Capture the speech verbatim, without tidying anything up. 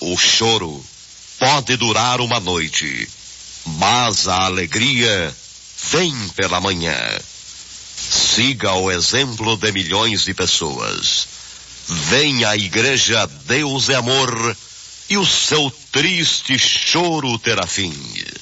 O choro pode durar uma noite, mas a alegria vem pela manhã. Siga o exemplo de milhões de pessoas. Venha à igreja Deus é Amor e o seu triste choro terá fim.